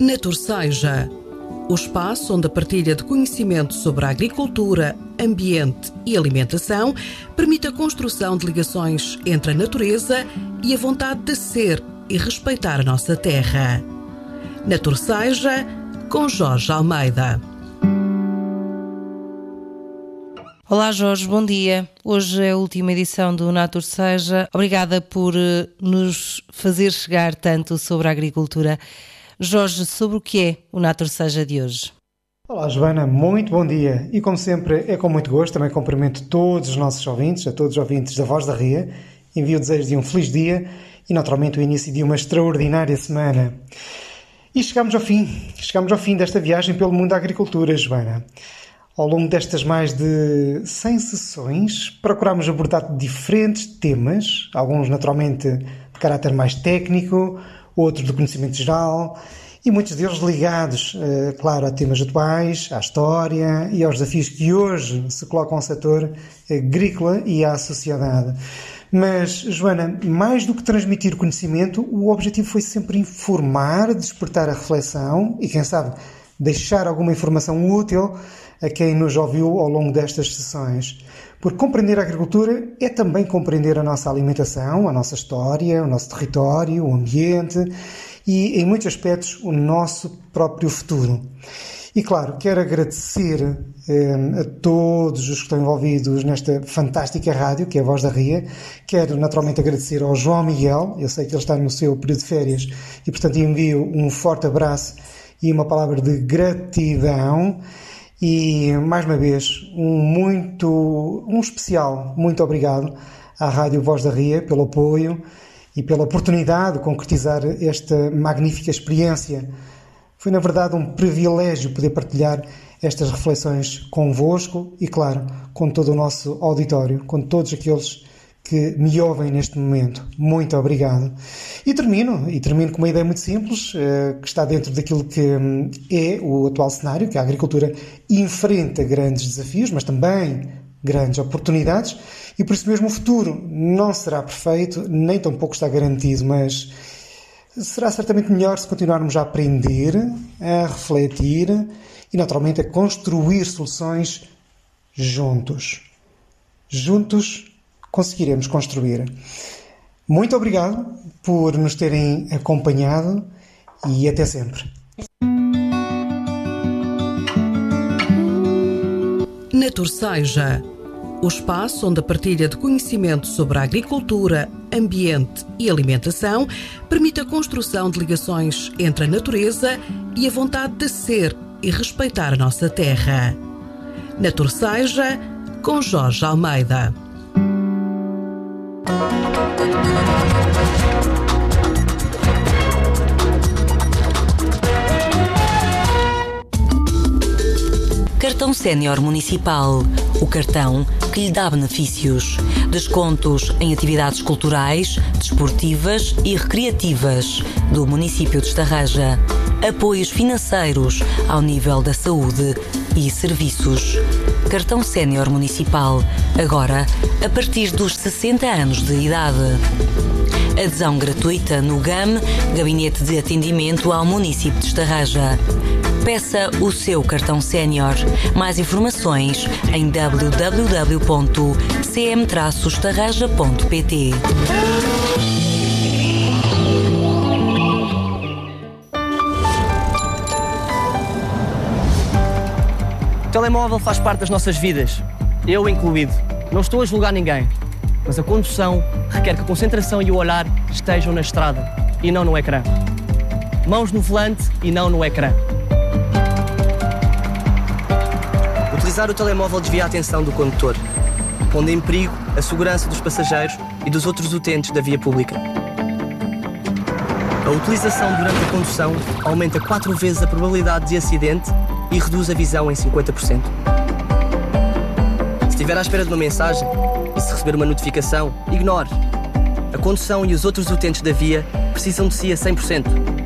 Naturceja, o espaço onde a partilha de conhecimento sobre a agricultura, ambiente e alimentação permite a construção de ligações entre a natureza e a vontade de ser e respeitar a nossa terra. Naturceja, com Jorge Almeida. Olá Jorge, bom dia. Hoje é a última edição do Naturceja. Obrigada por nos fazer chegar tanto sobre a agricultura. Jorge, sobre o que é o Naturceja de hoje? Olá Joana, muito bom dia. E como sempre é com muito gosto, também cumprimento todos os nossos ouvintes, a todos os ouvintes da Voz da Ria. Envio o desejo de um feliz dia e naturalmente o início de uma extraordinária semana. E chegamos ao fim desta viagem pelo mundo da agricultura, Joana. Ao longo destas mais de 100 sessões, procuramos abordar diferentes temas, alguns naturalmente de caráter mais técnico, outros de conhecimento geral, e muitos deles ligados, claro, a temas atuais, à história e aos desafios que hoje se colocam ao setor agrícola e à sociedade. Mas, Joana, mais do que transmitir conhecimento, o objetivo foi sempre informar, despertar a reflexão e, quem sabe, deixar alguma informação útil a quem nos ouviu ao longo destas sessões. Porque compreender a agricultura é também compreender a nossa alimentação, a nossa história, o nosso território, o ambiente e, em muitos aspectos, o nosso próprio futuro. E, claro, quero agradecer a todos os que estão envolvidos nesta fantástica rádio, que é a Voz da Ria. Quero, naturalmente, agradecer ao João Miguel. Eu sei que ele está no seu período de férias e, portanto, envio um forte abraço e uma palavra de gratidão. E, mais uma vez, um especial muito obrigado à Rádio Voz da Ria pelo apoio e pela oportunidade de concretizar esta magnífica experiência. Foi, na verdade, um privilégio poder partilhar estas reflexões convosco e, claro, com todo o nosso auditório, com todos aqueles que me ouvem neste momento. Muito obrigado. E termino com uma ideia muito simples, que está dentro daquilo que é o atual cenário, que a agricultura enfrenta grandes desafios, mas também grandes oportunidades, e por isso mesmo o futuro não será perfeito, nem tampouco está garantido, mas será certamente melhor se continuarmos a aprender, a refletir e, naturalmente, a construir soluções juntos. Juntos conseguiremos construir. Muito obrigado por nos terem acompanhado e até sempre. Naturceja, o espaço onde a partilha de conhecimento sobre a agricultura, ambiente e alimentação permite a construção de ligações entre a natureza e a vontade de ser e respeitar a nossa terra. Naturceja, com Jorge Almeida. Cartão Sénior Municipal. O cartão que lhe dá benefícios. Descontos em atividades culturais, desportivas e recreativas do município de Estarreja. Apoios financeiros ao nível da saúde e serviços. Cartão Sénior Municipal. Agora, a partir dos 60 anos de idade. Adesão gratuita no GAM, Gabinete de Atendimento ao Município de Estarreja. Peça o seu cartão sénior. Mais informações em www.cm-estarreja.pt. O telemóvel faz parte das nossas vidas, eu incluído. Não estou a julgar ninguém, mas a condução requer que a concentração e o olhar estejam na estrada e não no ecrã. Mãos no volante e não no ecrã. Utilizar o telemóvel desvia a atenção do condutor, pondo em perigo a segurança dos passageiros e dos outros utentes da via pública. A utilização durante a condução aumenta 4 vezes a probabilidade de acidente e reduz a visão em 50%. Se estiver à espera de uma mensagem e se receber uma notificação, ignore. A condução e os outros utentes da via precisam de si a 100%.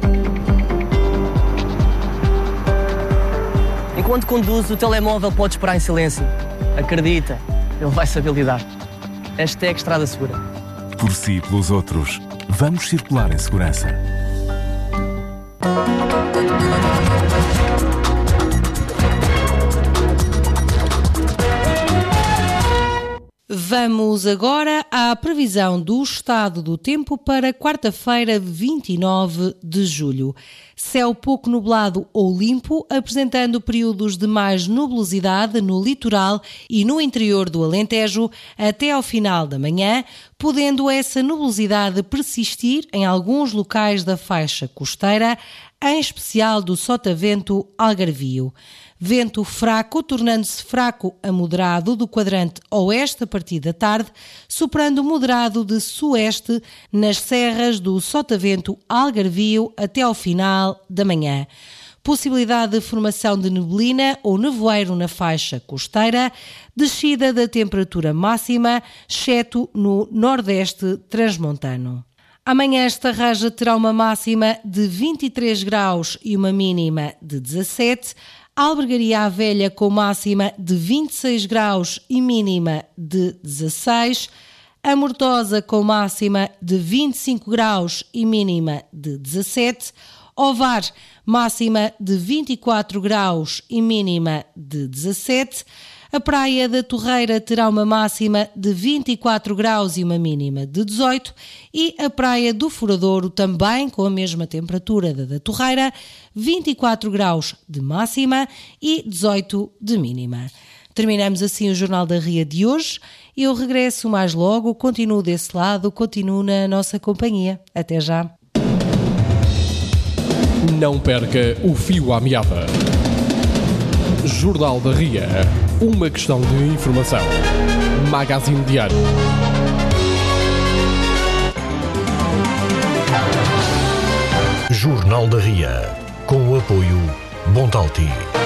Enquanto conduz, o telemóvel pode esperar em silêncio. Acredita, ele vai saber lidar. Hashtag Estrada Segura. Por si e pelos outros, vamos circular em segurança. Vamos agora à previsão do estado do tempo para quarta-feira, 29 de julho. Céu pouco nublado ou limpo, apresentando períodos de mais nubosidade no litoral e no interior do Alentejo até ao final da manhã, podendo essa nubosidade persistir em alguns locais da faixa costeira, em especial do sotavento algarvio. Vento fraco, tornando-se fraco a moderado do quadrante oeste a partir da tarde, soprando moderado de sueste nas serras do sotavento algarvio até ao final da manhã. Possibilidade de formação de neblina ou nevoeiro na faixa costeira, descida da temperatura máxima, exceto no nordeste transmontano. Amanhã esta raja terá uma máxima de 23 graus e uma mínima de 17. Albergaria a Velha com máxima de 26 graus e mínima de 16. A Mortosa com máxima de 25 graus e mínima de 17. Ovar, máxima de 24 graus e mínima de 17. A Praia da Torreira terá uma máxima de 24 graus e uma mínima de 18 e a Praia do Furadouro também com a mesma temperatura da Torreira, 24 graus de máxima e 18 de mínima. Terminamos assim o Jornal da Ria de hoje. Eu regresso mais logo, continuo desse lado, continuo na nossa companhia. Até já. Não perca o fio à meada. Jornal da Ria. Uma questão de informação. Magazine Diário. Jornal da Ria. Com o apoio Bontalti.